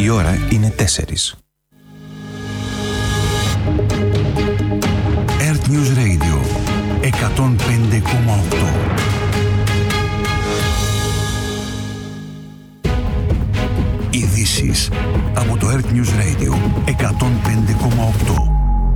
Η ώρα είναι 4. Earth News Radio 105,8. Ειδήσεις από το Earth News Radio 105,8.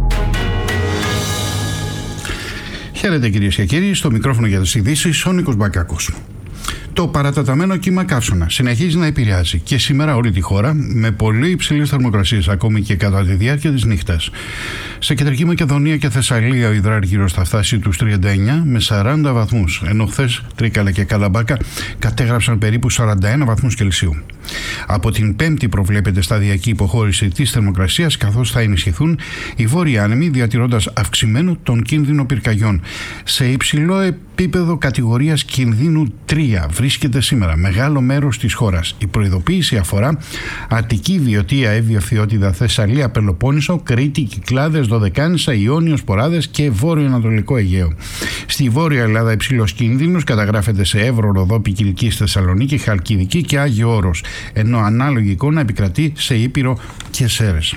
Χαίρετε κυρίες και κύριοι, στο μικρόφωνο για τις ειδήσεις ο Νίκος Μπακάκος. Το παρατεταμένο κύμα καύσωνα συνεχίζει να επηρεάζει και σήμερα όλη τη χώρα με πολύ υψηλές θερμοκρασίες, ακόμη και κατά τη διάρκεια της νύχτας. Σε Κεντρική Μακεδονία και Θεσσαλία ο υδράργυρος θα φτάσει τους 39 με 40 βαθμούς, ενώ χθες Τρίκαλα και Καλαμπάκα κατέγραψαν περίπου 41 βαθμούς Κελσίου. Από την Πέμπτη προβλέπεται σταδιακή υποχώρηση της θερμοκρασίας, καθώς θα ενισχυθούν οι βόρειοι άνεμοι, διατηρώντας αυξημένο τον κίνδυνο πυρκαγιών. Σε υψηλό επίπεδο κατηγορίας κινδύνου 3 βρίσκεται σήμερα μεγάλο μέρος της χώρας. Η προειδοποίηση αφορά Αττική, Βιωτία, Εύβοιο, Φθιώτιδα, Θεσσαλία, Πελοπόννησο, Κρήτη, Κυκλάδες, Δωδεκάνησα, Ιόνιος, Ποράδες και Βόρειο-Ανατολικό Αιγαίο. Στη Βόρεια Ελλάδα υψηλός κίνδυνος καταγράφεται σε Εύρο, Ροδόπη, Κιλκής, Θεσσαλονίκη, Χαλκιδική και Άγιο Όρος, ενώ ανάλογη εικόνα επικρατεί σε Ήπειρο και Σέρρες.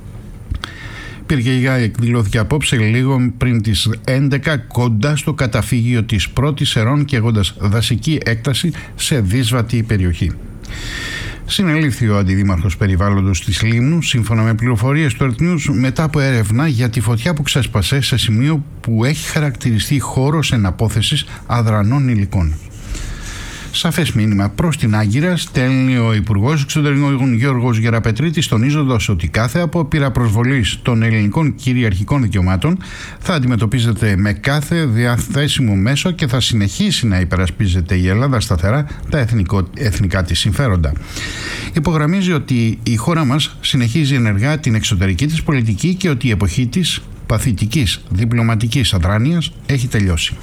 Πυρκαγιά εκδηλώθηκε απόψε λίγο πριν τις 11 κοντά στο καταφύγιο της Πρώτης Σερών και έχοντας δασική έκταση σε δύσβατη περιοχή. Συνελήφθη ο αντιδήμαρχος περιβάλλοντος της Λίμνου, σύμφωνα με πληροφορίες του Earth News, μετά από έρευνα για τη φωτιά που ξέσπασε σε σημείο που έχει χαρακτηριστεί χώρος εναπόθεσης αδρανών υλικών. Σαφές μήνυμα προς την Άγκυρα στέλνει ο Υπουργός Εξωτερικών Γιώργος Γεραπετρίτης, τονίζοντας ότι κάθε απόπειρα προσβολής των ελληνικών κυριαρχικών δικαιωμάτων θα αντιμετωπίζεται με κάθε διαθέσιμο μέσο και θα συνεχίσει να υπερασπίζεται η Ελλάδα σταθερά τα εθνικά της συμφέροντα. Υπογραμμίζει ότι η χώρα μας συνεχίζει ενεργά την εξωτερική της πολιτική και ότι η εποχή της παθητικής διπλωματικής αδράνειας έχει τελειώσει.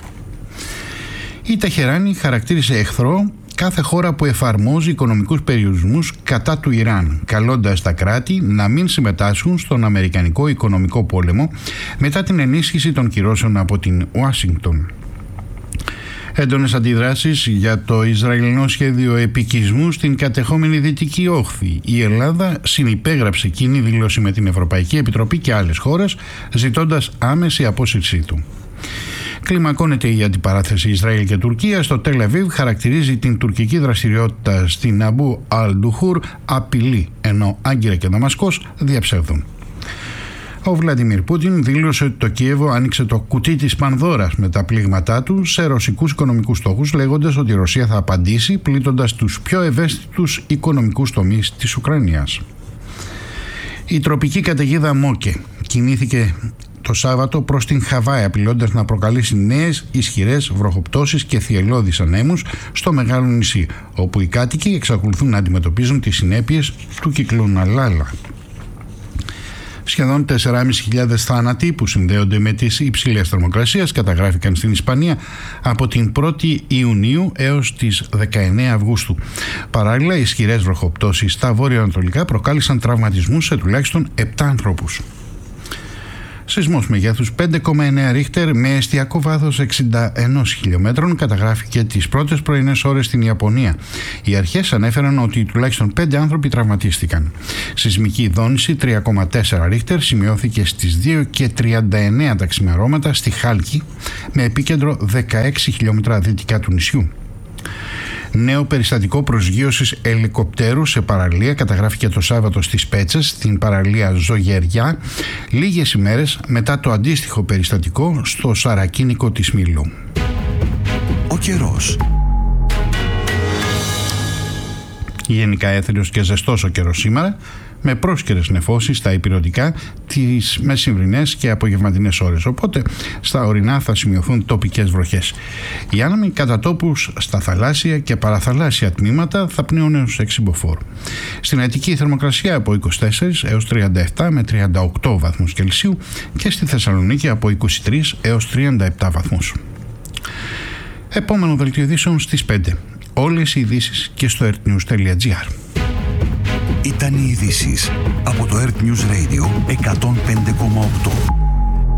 Η Τεχεράνη χαρακτήρισε εχθρό κάθε χώρα που εφαρμόζει οικονομικούς περιορισμούς κατά του Ιράν, καλώντας τα κράτη να μην συμμετάσχουν στον Αμερικανικό οικονομικό πόλεμο μετά την ενίσχυση των κυρώσεων από την Ουάσιγκτον. Έντονες αντιδράσεις για το Ισραηλινό σχέδιο επικισμού στην κατεχόμενη Δυτική Όχθη. Η Ελλάδα συνυπέγραψε κοινή δήλωση με την Ευρωπαϊκή Επιτροπή και άλλες χώρες, ζητώντας άμεση απόσυρσή του. Κλιμακώνεται η αντιπαράθεση Ισραήλ και Τουρκία. Στο Τελ Αβίβ χαρακτηρίζει την τουρκική δραστηριότητα στην Αμπού Αλ-Ντουχούρ απειλή, ενώ Άγκυρα και Δαμασκός διαψεύδουν. Ο Βλαντιμίρ Πούτιν δήλωσε ότι το Κίεβο άνοιξε το κουτί της Πανδώρας με τα πλήγματά του σε ρωσικούς οικονομικούς στόχους, λέγοντας ότι η Ρωσία θα απαντήσει πλήττοντας τους πιο ευαίσθητους οικονομικούς τομείς της Ουκρανίας. Η τροπική καταιγίδα Μόκε κινήθηκε το Σάββατο προς την Χαβάη, απειλώντας να προκαλέσει νέες ισχυρές βροχοπτώσεις και θυελλώδεις ανέμους στο μεγάλο νησί, όπου οι κάτοικοι εξακολουθούν να αντιμετωπίζουν τις συνέπειες του κυκλώνα Λάλα. Σχεδόν 4.500 θάνατοι που συνδέονται με τις υψηλές θερμοκρασίες καταγράφηκαν στην Ισπανία από την 1η Ιουνίου έως τις 19 Αυγούστου. Παράλληλα, οι ισχυρές βροχοπτώσεις στα βόρειο-ανατολικά προκάλεσαν τραυματισμούς σε τουλάχιστον 7 ανθρώπους. Σεισμός μεγέθους 5,9 ρίχτερ με εστιακό βάθος 61 χιλιόμετρων καταγράφηκε τις πρώτες πρωινές ώρες στην Ιαπωνία. Οι αρχές ανέφεραν ότι τουλάχιστον 5 άνθρωποι τραυματίστηκαν. Σεισμική δόνηση 3,4 ρίχτερ σημειώθηκε στις 2:39 τα ξημερώματα στη Χάλκη, με επίκεντρο 16 χιλιόμετρα δυτικά του νησιού. Νέο περιστατικό προσγείωσης ελικοπτέρου σε παραλία καταγράφηκε το Σάββατο στις Πέτσες, στην παραλία Ζωγεριά, λίγες ημέρες μετά το αντίστοιχο περιστατικό στο Σαρακίνικο της Μήλου. Ο καιρός. Γενικά έθριος και ζεστός ο καιρός σήμερα, με πρόσκαιρες νεφώσεις στα ηπειρωτικά τις μεσημβρινές και απογευματινές ώρες, οπότε στα ορεινά θα σημειωθούν τοπικές βροχές. Οι άνεμοι κατά τόπους στα θαλάσσια και παραθαλάσσια τμήματα θα πνέουν έως 6 μποφόρ. Στην Αττική η θερμοκρασία από 24 έως 37 με 38 βαθμούς Κελσίου και στη Θεσσαλονίκη από 23 έως 37 βαθμούς. Επόμενο δελτίο ειδήσεων στις 5. Όλες οι ειδήσεις και στο earthnews.gr. Ήταν οι ειδήσεις από το Earth News Radio 105,8.